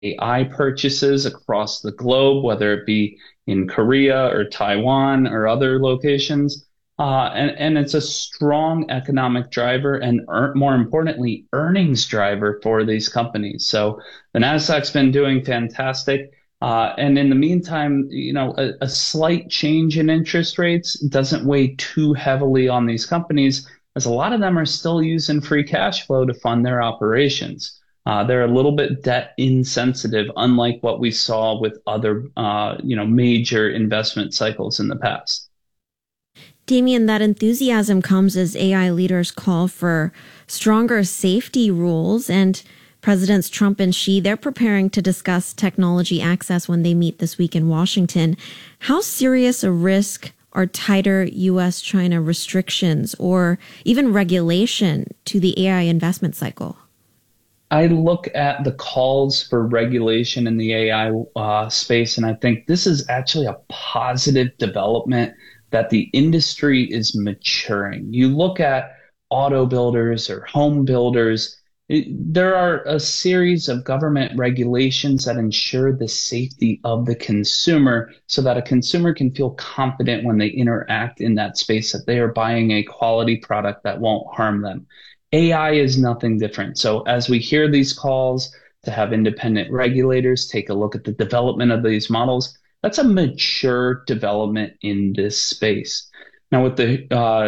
AI purchases across the globe, whether it be in Korea or Taiwan or other locations. And it's a strong economic driver and more importantly, earnings driver for these companies. So the Nasdaq's been doing fantastic. And in the meantime, a slight change in interest rates doesn't weigh too heavily on these companies, as a lot of them are still using free cash flow to fund their operations. They're a little bit debt insensitive, unlike what we saw with other, major investment cycles in the past. Damien, that enthusiasm comes as AI leaders call for stronger safety rules, and Presidents Trump and Xi, they're preparing to discuss technology access when they meet this week in Washington. How serious a risk are tighter U.S.-China restrictions or even regulation to the AI investment cycle? I look at the calls for regulation in the AI space, and I think this is actually a positive development that the industry is maturing. You look at auto builders or home builders, there are a series of government regulations that ensure the safety of the consumer so that a consumer can feel confident when they interact in that space that they are buying a quality product that won't harm them. AI is nothing different. So as we hear these calls to have independent regulators take a look at the development of these models, that's a mature development in this space. Now, with the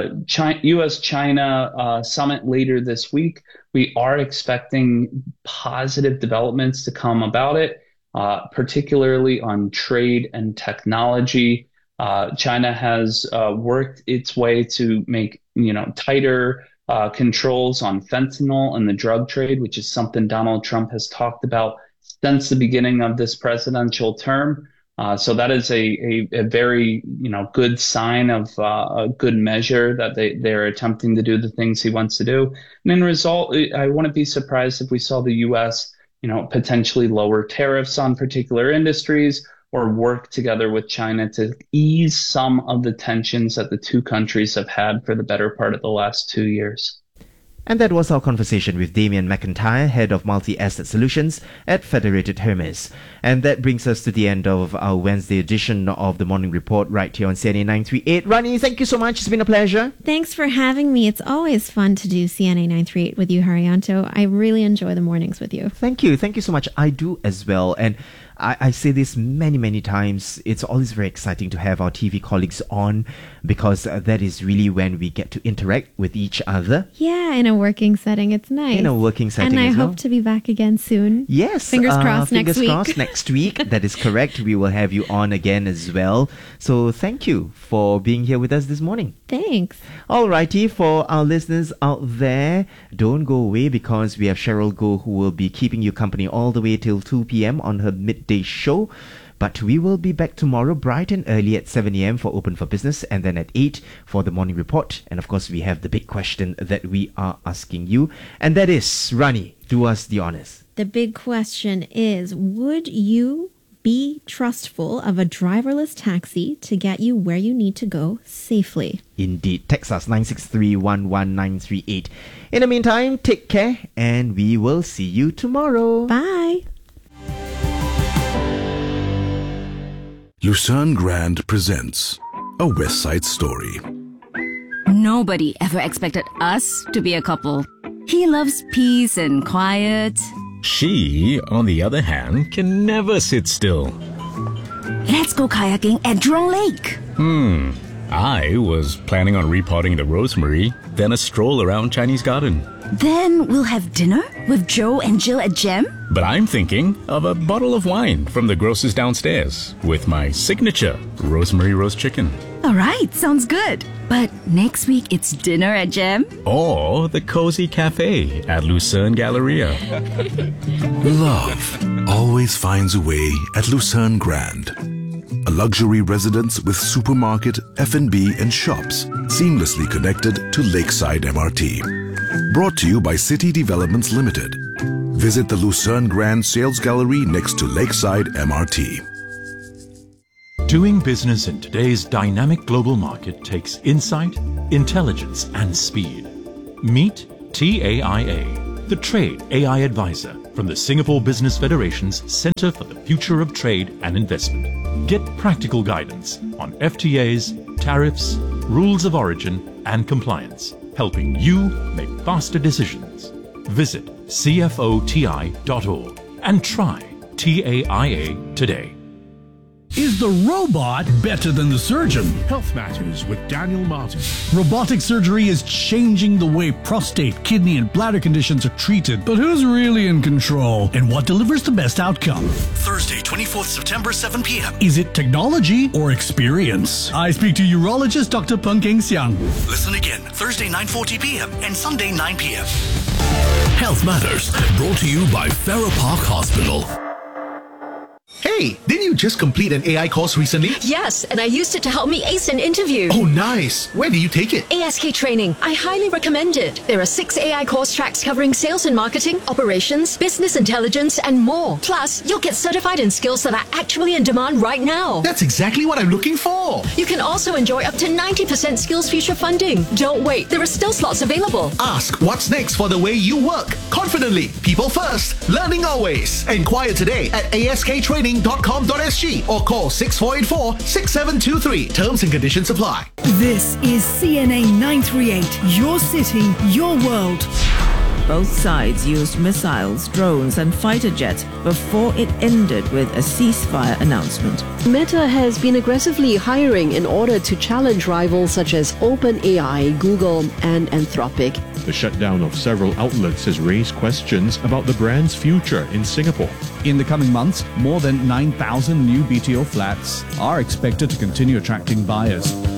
U.S.-China summit later this week, we are expecting positive developments to come about it, particularly on trade and technology. China has worked its way to make, tighter controls on fentanyl and the drug trade, which is something Donald Trump has talked about since the beginning of this presidential term. So that is a very, good sign of a good measure that they're attempting to do the things he wants to do. And in result, I wouldn't be surprised if we saw the U.S., potentially lower tariffs on particular industries or work together with China to ease some of the tensions that the two countries have had for the better part of the last 2 years. And that was our conversation with Damien McIntyre, Head of Multi-Asset Solutions at Federated Hermes. And that brings us to the end of our Wednesday edition of the Morning Report right here on CNA 938. Rani, thank you so much. It's been a pleasure. Thanks for having me. It's always fun to do CNA 938 with you, Haryanto. I really enjoy the mornings with you. Thank you. Thank you so much. I do as well. And I say this many, many times. It's always very exciting to have our TV colleagues on because that is really when we get to interact with each other. Yeah, in a working setting. It's nice. In a working setting and as well. I hope to be back again soon. Yes. Fingers crossed fingers next week. crossed next week. That is correct. We will have you on again as well. So thank you for being here with us this morning. Thanks. Alrighty, for our listeners out there, don't go away because we have Cheryl Goh who will be keeping you company all the way till 2 p.m. on her midday show. But we will be back tomorrow bright and early at 7 a.m. for Open for Business and then at 8 for the Morning Report. And of course, we have the big question that we are asking you. And that is, Rani, do us the honors. The big question is, would you be trustful of a driverless taxi to get you where you need to go safely? Indeed. Text us 963-11938. In the meantime, take care and we will see you tomorrow. Bye. Lucerne Grand presents A West Side Story. Nobody ever expected us to be a couple. He loves peace and quiet. She, on the other hand, can never sit still. Let's go kayaking at Jurong Lake. I was planning on repotting the rosemary, then a stroll around Chinese Garden. Then we'll have dinner with Joe and Jill at Gem. But I'm thinking of a bottle of wine from the grocer's downstairs with my signature rosemary roast chicken. All right, sounds good. But next week it's dinner at Gem. Or the cozy cafe at Lucerne Galleria. Love always finds a way at Lucerne Grand. A luxury residence with supermarket, F&B and shops seamlessly connected to Lakeside MRT. Brought to you by City Developments Limited. Visit the Lucerne Grand Sales Gallery next to Lakeside MRT. Doing business in today's dynamic global market takes insight, intelligence, and speed. Meet TAIA, the Trade AI Advisor. from the Singapore Business Federation's Centre for the Future of Trade and Investment. Get practical guidance on FTAs, tariffs, rules of origin, and compliance, helping you make faster decisions. Visit cfoti.org and try TAIA today. Is the robot better than the surgeon? Health Matters with Daniel Martin. Robotic surgery is changing the way prostate, kidney, and bladder conditions are treated. But who's really in control? And what delivers the best outcome? Thursday, 24th September, 7 p.m. Is it technology or experience? I speak to urologist Dr. Peng Keng Xiang. Listen again, Thursday, 9:40 p.m. and Sunday, 9 p.m. Health Matters, brought to you by Farrer Park Hospital. Hey, didn't you just complete an AI course recently? Yes, and I used it to help me ace an interview. Oh, nice. Where did you take it? ASK Training. I highly recommend it. There are 6 AI course tracks covering sales and marketing, operations, business intelligence, and more. Plus, you'll get certified in skills that are actually in demand right now. That's exactly what I'm looking for. You can also enjoy up to 90% Skills Future funding. Don't wait. There are still slots available. Ask what's next for the way you work. Confidently. People first. Learning always. Inquire today at asktraining.com.sg or call 6484-6723. Terms and conditions apply. This is CNA 938, your city, your world. Both sides used missiles, drones, and fighter jets before it ended with a ceasefire announcement. Meta has been aggressively hiring in order to challenge rivals such as OpenAI, Google, and Anthropic. The shutdown of several outlets has raised questions about the brand's future in Singapore. In the coming months, more than 9,000 new BTO flats are expected to continue attracting buyers.